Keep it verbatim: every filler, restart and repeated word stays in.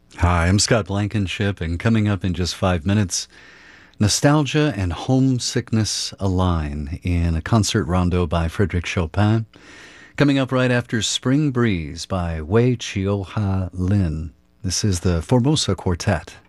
Hi, I'm Scott Blankenship, and coming up in just five minutes, Nostalgia and Homesickness Align in a concert rondo by Frédéric Chopin. Coming up right after Spring Breeze by Wei Chioha Lin. This is the Formosa Quartet.